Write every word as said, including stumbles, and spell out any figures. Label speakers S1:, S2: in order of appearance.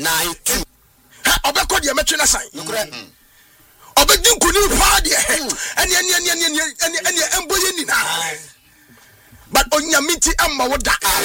S1: nine two.
S2: Ha obekọ de metwe na san. Obedi nkuni pa de. Ene ene ene ene ene ene emboye ni na. But onyamiti amma woda.